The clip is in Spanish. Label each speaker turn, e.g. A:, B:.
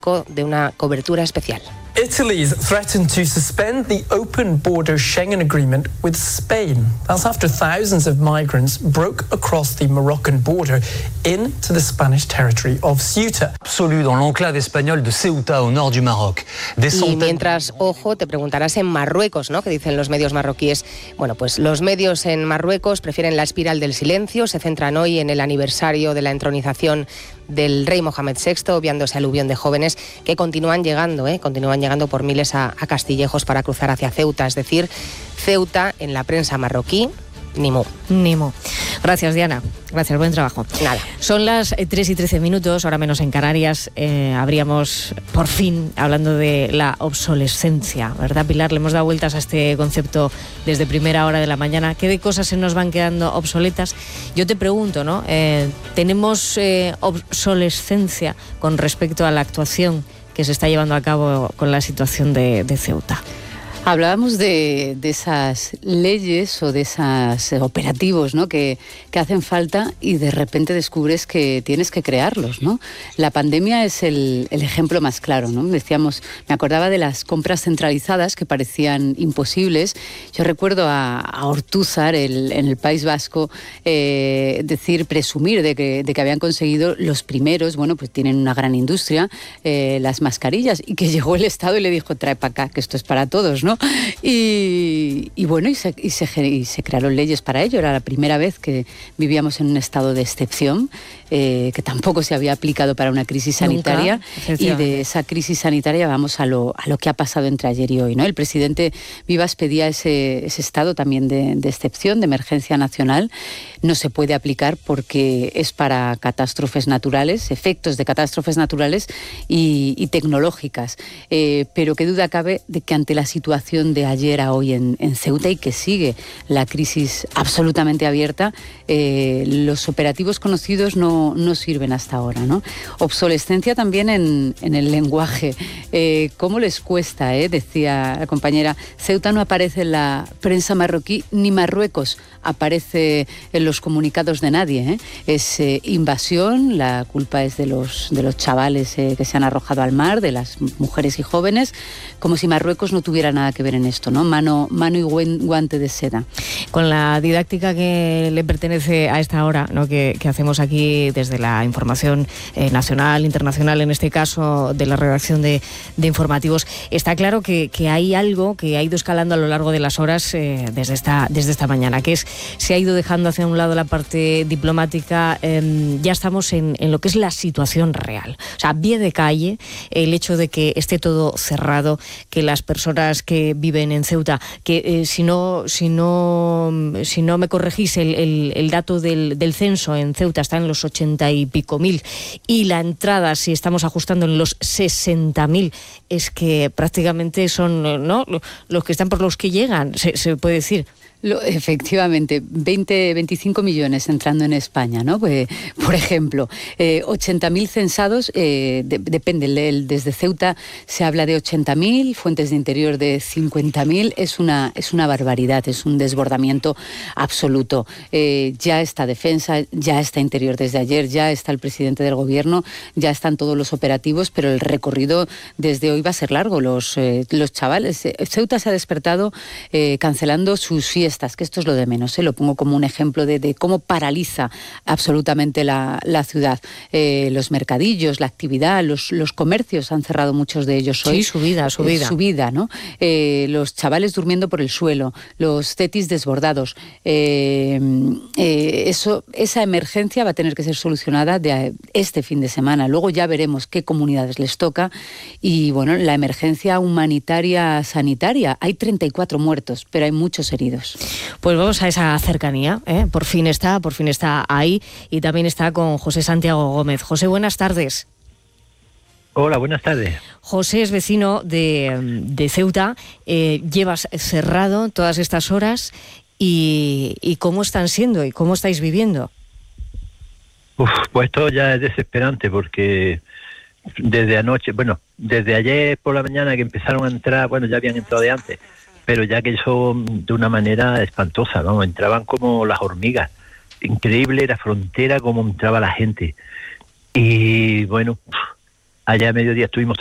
A: de una cobertura especial.
B: Italy's threatened to suspend the open border Schengen agreement with Spain. That's after thousands of migrants broke across the Moroccan border into the Spanish territory of Ceuta.
C: Absolu dans l'enclave espagnole de Ceuta au nord du Maroc.
A: Y mientras, ojo, te preguntarás en Marruecos, ¿no? ¿Qué dicen los medios marroquíes? Bueno, pues los medios en Marruecos prefieren la espiral del silencio, se centran hoy en el aniversario de la entronización del rey Mohamed VI, obviándose aluvión de jóvenes que continúan llegando por miles a Castillejos para cruzar hacia Ceuta. Es decir, Ceuta en la prensa marroquí, ni mu.
D: Gracias, Diana. Gracias, buen trabajo.
A: Nada.
D: Son las 3:13, ahora menos en Canarias. Habríamos, por fin, hablando de la obsolescencia, ¿verdad, Pilar? Le hemos dado vueltas a este concepto desde primera hora de la mañana. ¿Qué de cosas se nos van quedando obsoletas? Yo te pregunto, ¿no? ¿Tenemos obsolescencia con respecto a la actuación que se está llevando a cabo con la situación de Ceuta?
E: Hablábamos de esas leyes o de esos operativos, ¿no? que hacen falta y de repente descubres que tienes que crearlos, ¿no? La pandemia es el ejemplo más claro, ¿no? Decíamos, me acordaba de las compras centralizadas que parecían imposibles. Yo recuerdo a Ortúzar en el País Vasco presumir de que habían conseguido los primeros, bueno, pues tienen una gran industria, las mascarillas, y que llegó el Estado y le dijo, trae para acá, que esto es para todos, ¿no? Y se crearon leyes para ello. Era la primera vez que vivíamos en un estado de excepción, que tampoco se había aplicado para una crisis sanitaria. Nunca, y de esa crisis sanitaria vamos a lo que ha pasado entre ayer y hoy, ¿no? El presidente Vivas pedía ese estado también de excepción, de emergencia nacional. No se puede aplicar porque es para catástrofes naturales, efectos de catástrofes naturales y tecnológicas. Pero qué duda cabe de que ante la situación de ayer a hoy en Ceuta, y que sigue la crisis absolutamente abierta, los operativos conocidos no sirven hasta ahora, ¿no? Obsolescencia también en el lenguaje. ¿Cómo les cuesta? Decía la compañera, Ceuta no aparece en la prensa marroquí, ni Marruecos aparece en los comunicados de nadie. Es invasión, la culpa es de los chavales que se han arrojado al mar, de las mujeres y jóvenes, como si Marruecos no tuviera nada que ver en esto, ¿no? Mano y guante de seda.
D: Con la didáctica que le pertenece a esta hora, ¿no? que hacemos aquí desde la información nacional, internacional, en este caso de la redacción de informativos, está claro que hay algo que ha ido escalando a lo largo de las horas desde esta mañana, que es, se ha ido dejando hacia un lado la parte diplomática. Ya estamos en lo que es la situación real. O sea, a pie de calle, el hecho de que esté todo cerrado, que las personas que viven en Ceuta, que si no me corregís, el dato del censo en Ceuta está en los 80 y pico mil, y la entrada, si estamos ajustando, en los 60.000, es que prácticamente son, ¿no?, los que están por los que llegan, se puede decir.
E: Efectivamente, 25 millones entrando en España, ¿no? Pues, por ejemplo, 80.000 censados, depende, desde Ceuta se habla de 80.000, Fuentes de Interior de 50.000, es una barbaridad, es un desbordamiento absoluto. Ya está Defensa, ya está Interior desde ayer, ya está el presidente del gobierno, ya están todos los operativos, pero el recorrido desde hoy va a ser largo. Los chavales, Ceuta se ha despertado cancelando sus fiestas, que esto es lo de menos, lo pongo como un ejemplo de cómo paraliza absolutamente la ciudad. Los mercadillos, la actividad, los comercios han cerrado, muchos de ellos hoy.
D: Sí, su vida,
E: ¿no? Los chavales durmiendo por el suelo, los cetis desbordados. Esa emergencia va a tener que ser solucionada de este fin de semana. Luego ya veremos qué comunidades les toca. Y bueno, la emergencia humanitaria sanitaria. Hay 34 muertos, pero hay muchos heridos.
D: Pues vamos a esa cercanía, por fin está ahí, y también está con José Santiago Gómez. José, buenas tardes.
F: Hola, buenas tardes.
D: José es vecino de Ceuta, llevas cerrado todas estas horas, y ¿cómo están siendo y cómo estáis viviendo?
F: Pues esto ya es desesperante, porque desde ayer por la mañana que empezaron a entrar, ya habían entrado de antes, pero ya que son de una manera espantosa, ¿no? Entraban como las hormigas. Increíble la frontera, cómo entraba la gente. Y bueno, allá a mediodía estuvimos